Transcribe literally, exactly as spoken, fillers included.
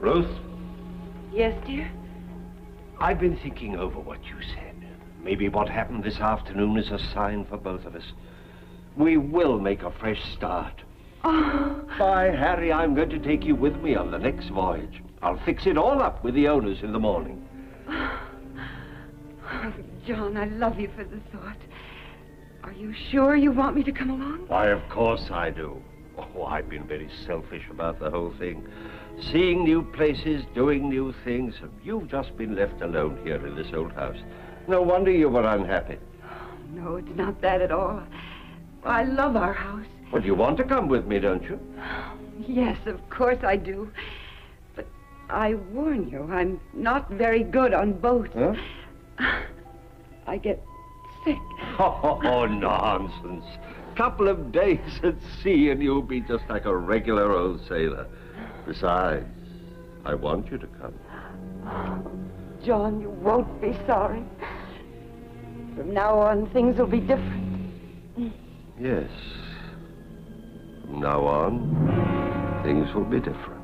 Ruth? Yes, dear? I've been thinking over what you said. Maybe what happened this afternoon is a sign for both of us. We will make a fresh start. Oh. By Harry, I'm going to take you with me on the next voyage. I'll fix it all up with the owners in the morning. Oh, John, I love you for the thought. Are you sure you want me to come along? Why, of course I do. Oh, I've been very selfish about the whole thing. Seeing new places, doing new things, and you've just been left alone here in this old house. No wonder you were unhappy. Oh, no, it's not that at all. I love our house. Well, you want to come with me, don't you? Yes, of course I do. But I warn you, I'm not very good on boats. Huh? I get sick. Oh, nonsense. Couple of days at sea and you'll be just like a regular old sailor. Besides, I want you to come. Oh, John, you won't be sorry. From now on, things will be different. Yes. From now on, things will be different.